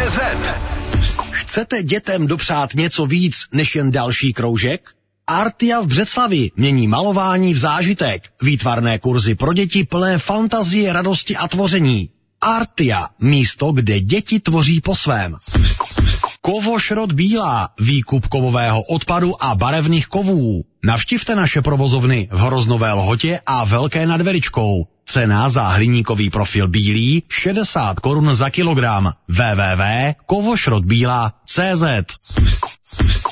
Chcete dětem dopřát něco víc než jen další kroužek? Artia v Břeclavi mění malování v zážitek. Výtvarné kurzy pro děti plné fantazie, radosti a tvoření. Artia, místo, kde děti tvoří po svém. Kovošrot Bílá, výkup kovového odpadu a barevných kovů. Navštivte naše provozovny v Hroznové Lhotě a Velké nad Veličkou. Cena za hliníkový profil bílý 60 korun za kilogram. www.kovošrotbila.cz